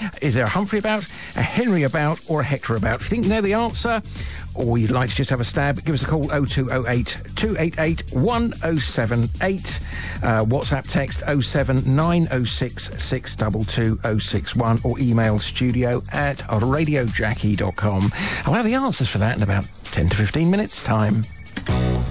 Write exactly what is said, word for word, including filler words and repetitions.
Is there a Humphrey about, a Henry about, or a Hector about? If you think you know the answer, or you'd like to just have a stab, give us a call oh two oh eight, two eight eight, one oh seven eight. Uh, WhatsApp text oh seven nine oh six, six two two oh six one, or email studio at radio jackie dot com. I'll have the answers for that in about ten to fifteen minutes' time.